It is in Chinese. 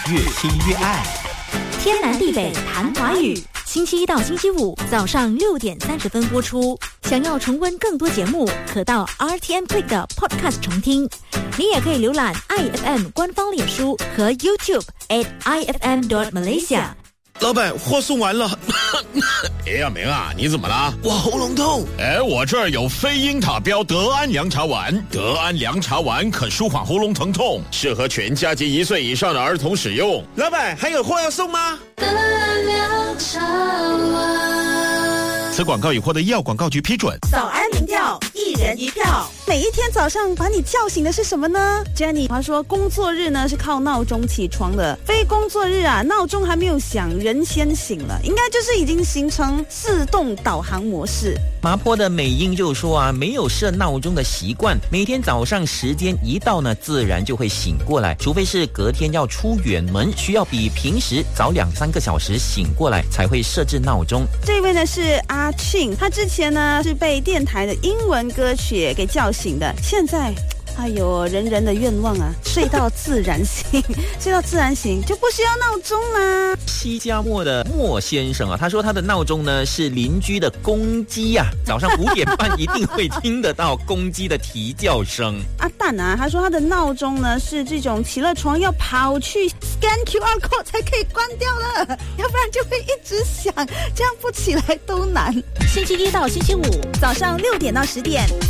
越听越爱。 天南地北谈华语，星期一到星期五早上6点30分播出。想要重温更多节目，可到 RTM Play 的 Podcast 重听。你也可以浏览 IFM 官方脸书和 YouTube @IFM.Malaysia。 老板，货送完了。 哎呀，明啊，你怎么了？ 我喉咙痛。 哎，我这儿有飞鹰塔标德安凉茶丸，德安凉茶丸可舒缓喉咙疼痛，适合全家及1岁以上的儿童使用。 老板，还有货要送吗？ 德安凉茶丸。 此广告已获得医药广告局批准。 早安民调，1人1票。每一天早上把你叫醒的是什么呢 ？Jenny 她说，工作日呢是靠闹钟起床的，非工作日啊，闹钟还没有响，人先醒了，应该就是已经形成自动导航模式。 麻坡的美英就说啊，没有设闹钟的习惯，每天早上时间一到呢，自然就会醒过来，除非是隔天要出远门，需要比平时早2-3个小时醒过来，才会设置闹钟。 这位呢是阿庆，他之前呢是被电台的英文歌曲给叫醒的，现在哎呦，人人的愿望啊，睡到自然醒，睡到自然醒就不需要闹钟啦。 西加莫的莫先生啊，他说他的闹钟呢是邻居的公鸡啊，早上5点半一定会听得到公鸡的啼叫声。 阿蛋啊，他说他的闹钟呢是这种起了床要跑去 scan QR code 才可以关掉了，要不然就会一直响，这样不起来都难。 星期一到星期五早上6点到10点。